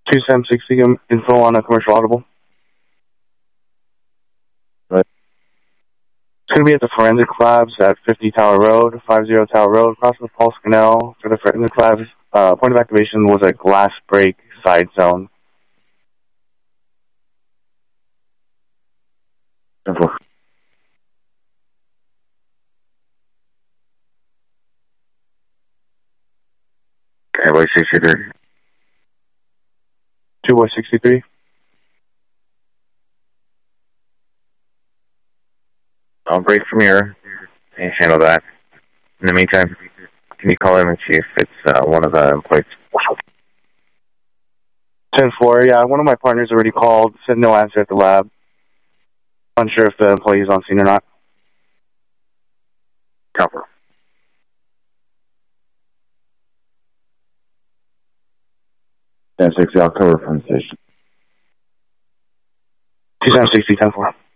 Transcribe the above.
2760 info on a commercial audible. Right. It's going to be at the Forensic Labs at 50 Tower Road, 50 Tower Road, across the Pulse Canal. For the Forensic Labs, point of activation was a glass break side zone. Simple. Okay, boy 63. 2-63. I'll break from here and handle that. In the meantime, can you call him and see if it's one of the employees? 10-4, yeah, one of my partners already called, said no answer at the lab. Unsure if the employee is on scene or not. Cover. 10-6, I'll cover from the station. 2760, 10-4.